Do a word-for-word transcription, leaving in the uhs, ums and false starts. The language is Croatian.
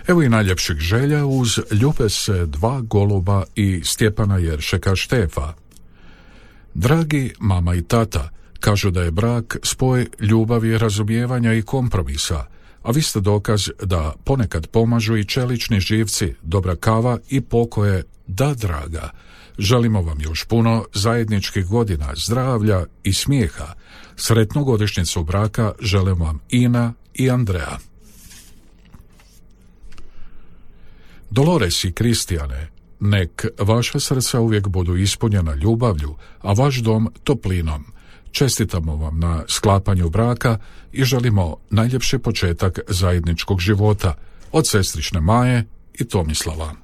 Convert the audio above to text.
Evo i najljepših želja uz Ljube se dva goluba i Stjepana Jeršeka Štefa. Dragi mama i tata, kažu da je brak spoj ljubavi, razumijevanja i kompromisa, a vi ste dokaz da ponekad pomažu i čelični živci, dobra kava i pokoje. Da, draga, želimo vam još puno zajedničkih godina, zdravlja i smijeha. Sretnu godišnjicu braka želim vam Ina i Andrea. Dolores i Kristijane, nek vaša srca uvijek budu ispunjena ljubavlju, a vaš dom toplinom. Čestitamo vam na sklapanju braka i želimo najljepši početak zajedničkog života od sestrične Maje i Tomislava.